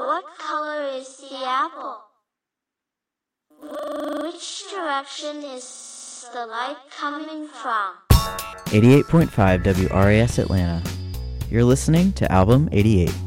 What color is the apple? Which direction is the light coming from? 88.5 WRAS Atlanta. You're listening to Album 88.